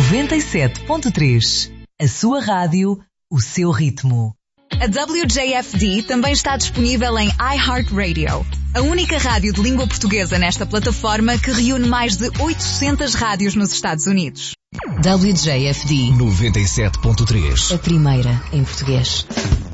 97.3. A sua rádio, o seu ritmo. A WJFD também está disponível em iHeartRadio, a única rádio de língua portuguesa nesta plataforma que reúne mais de 800 rádios nos Estados Unidos. WJFD 97.3. A primeira em português.